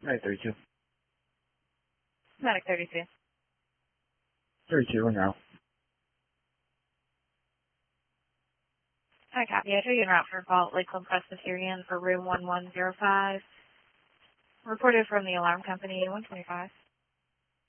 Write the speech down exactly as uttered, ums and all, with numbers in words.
Right, thirty-two. Medic thirty-two. thirty-two, and now. I copy. I show you en route for Vault Lakeland Presbyterian for room one one zero five. Reported from the alarm company, one twenty-five.